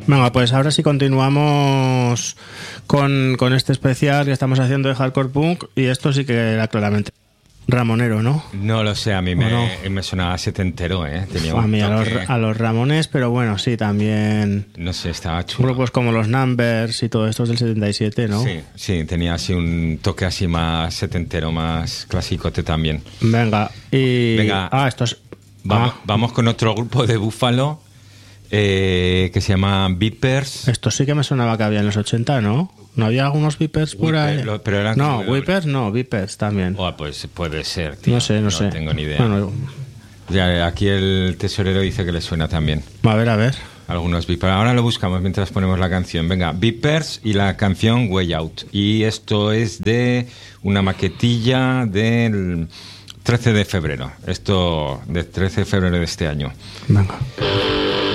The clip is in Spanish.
Venga, pues ahora sí continuamos con este especial que estamos haciendo de Hardcore Punk, y esto sí que era claramente ramonero, ¿no? No lo sé, a mí me sonaba setentero, ¿eh? Tenía a mí a los Ramones, pero bueno, sí, también... No sé, estaba chulo. Grupos como los Numbers y todo esto es del 77, ¿no? Sí, tenía así un toque así más setentero, más clasicote también. Venga, esto es... Vamos con otro grupo de Búfalo que se llama Vipers. Esto sí que me sonaba que había en los 80, ¿no? ¿No había algunos Vipers por ahí? Pero eran no, Vipers no, Vipers también. Pues puede ser, tío. No sé. No tengo ni idea. Bueno, ya, aquí el tesorero dice que le suena también. A ver. Algunos Vipers. Ahora lo buscamos mientras ponemos la canción. Venga, Vipers y la canción Way Out. Y esto es de una maquetilla del 13 de febrero. Esto del 13 de febrero de este año. Venga.